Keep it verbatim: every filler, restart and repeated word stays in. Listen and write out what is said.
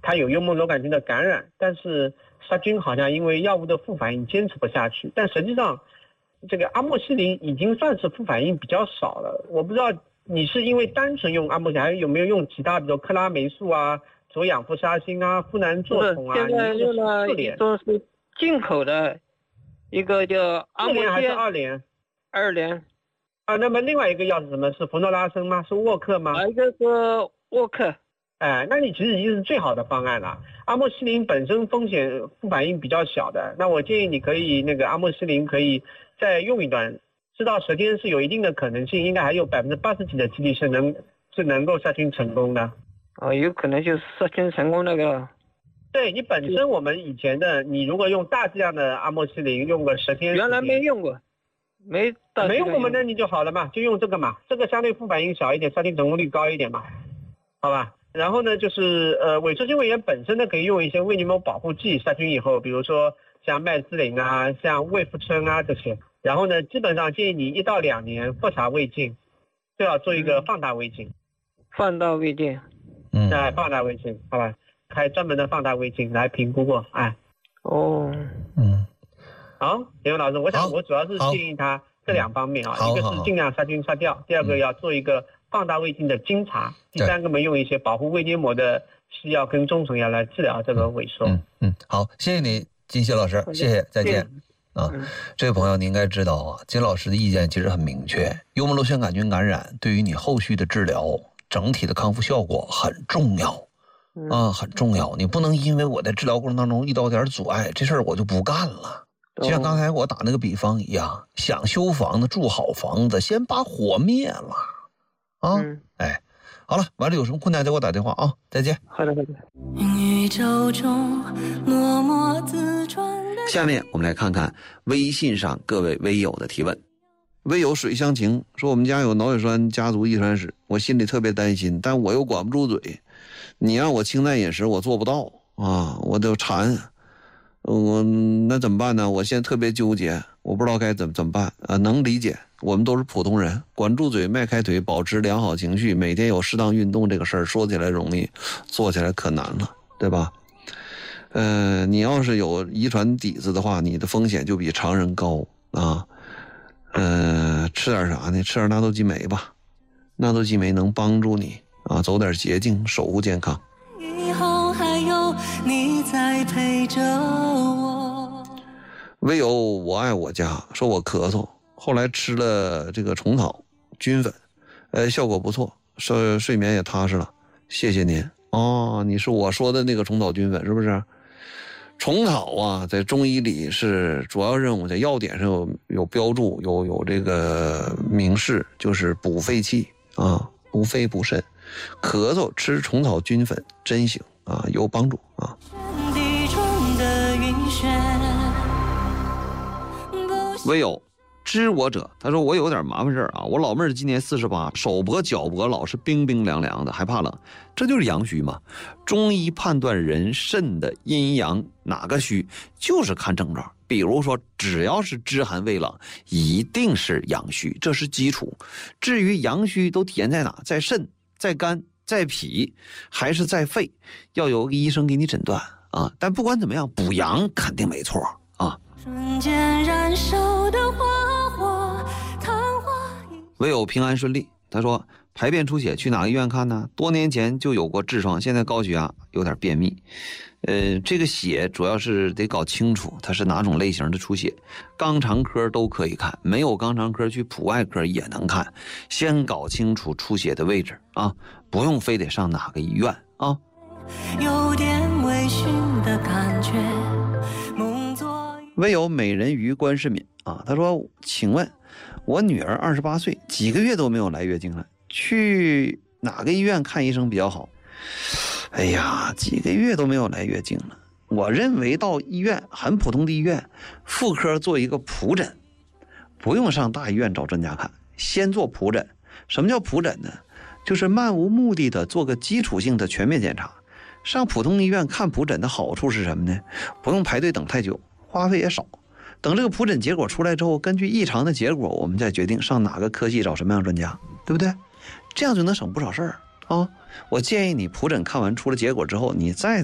它有幽门螺杆菌的感染，但是杀菌好像因为药物的副反应坚持不下去。但实际上，这个阿莫西林已经算是副反应比较少了。我不知道你是因为单纯用阿莫西林，还是有没有用其他，比如克拉霉素啊、左氧氟沙星啊、呋喃唑酮啊？ 现在用了一种是进口的，一个叫阿莫西林还是二联？ 二联。 啊，那么另外一个药是什么？是氟诺拉生吗？是沃克吗？ 一个是沃克。 哎，那你其实已经是最好的方案了。阿莫西林本身风险副反应比较小的，那我建议你可以那个阿莫西林可以再用一段，知道舌尖是有一定的可能性，应该还有百分之八十几的几率是能是能够杀菌成功的。 哦，有可能就是杀菌成功那个。 对，你本身我们以前的，你如果用大剂量的阿莫西林，用个舌尖， 原来没用过。没没用过嘛，那你就好了嘛，就用这个嘛，这个相对副反应小一点，杀菌成功率高一点嘛，好吧。然后呢，就是呃萎缩性胃炎本身呢，可以用一些胃黏膜保护剂杀菌以后，比如说像麦滋林啊、像胃复春啊这些。然后呢，基本上建议你一到两年复查胃镜，最好做一个放大胃镜。 放大胃镜， 嗯，哎，放大胃镜，好吧，开专门的放大胃镜来评估过，哎。 哦， 嗯。好，田勇老师，我想我主要是建议他这两方面啊，一个是尽量杀菌杀掉，第二个要做一个放大胃镜的经查，第三个嘛用一些保护胃黏膜的西药跟中成药来治疗这个萎缩。 嗯嗯，好，谢谢你，金希老师，谢谢，再见。啊，这位朋友你应该知道啊，金老师的意见其实很明确，幽门螺旋杆菌感染对于你后续的治疗整体的康复效果很重要。啊，很重要，你不能因为我在治疗过程当中遇到点阻碍，这事儿我就不干了。就像刚才我打那个比方一样，想修房子住好房子，先把火灭了啊！嗯、哎，好了，完了有什么困难再给我打电话啊！再见。 好的，好的。 宇宙中默默自转。 下面我们来看看微信上各位微友的提问。微友水乡情说，我们家有脑血栓家族遗传史，我心里特别担心，但我又管不住嘴。你让我清淡饮食，我做不到啊，我都馋。我那怎么办呢？我现在特别纠结，我不知道该怎么怎么办啊！能理解，我们都是普通人，管住嘴，迈开腿，保持良好情绪，每天有适当运动，这个事儿说起来容易，做起来可难了，对吧？呃，你要是有遗传底子的话，你的风险就比常人高啊。呃，吃点啥呢？吃点纳豆激酶吧，纳豆激酶能帮助你啊，走点捷径，守护健康。 以后还有你在陪着我。 唯有我爱我家说我咳嗽，后来吃了这个虫草菌粉，呃，效果不错，睡睡眠也踏实了。谢谢您哦，你是我说的那个虫草菌粉是不是？虫草啊，在中医里是主要任务，在药典上有有标注，有有这个明示，就是补肺气啊，补肺补肾。咳嗽吃虫草菌粉真行啊，有帮助啊。唯有知我者，他说我有点麻烦事啊，我老妹儿今年四十八，手脖脚脖老是冰冰凉凉的，害怕冷，这就是阳虚嘛。中医判断人肾的阴阳哪个虚，就是看症状。比如说，只要是肢寒胃冷，一定是阳虚，这是基础。至于阳虚都体现在哪，在肾、在肝、在脾，还是在肺，要有个医生给你诊断啊。但不管怎么样，补阳肯定没错啊。 瞬间燃烧的花火，昙花一唯有平安顺利。他说排便出血去哪个医院看呢？多年前就有过痔疮，现在高血压，有点便秘。呃，这个血主要是得搞清楚它是哪种类型的出血，肛肠科都可以看，没有肛肠科去普外科也能看。先搞清楚出血的位置啊，不用非得上哪个医院啊。 有点微醺的感觉，梦作唯有美人鱼关世敏啊，他说，请问我女儿二十八岁，几个月都没有来月经了，去哪个医院看医生比较好？哎呀，几个月都没有来月经了，我认为到医院，很普通的医院，妇科做一个普诊，不用上大医院找专家看，先做普诊。什么叫普诊呢？就是漫无目的的做个基础性的全面检查。上普通医院看普诊的好处是什么呢？不用排队等太久，花费也少。等这个普诊结果出来之后，根据异常的结果，我们再决定上哪个科系找什么样的专家，对不对？这样就能省不少事儿啊！我建议你普诊看完出了结果之后，你再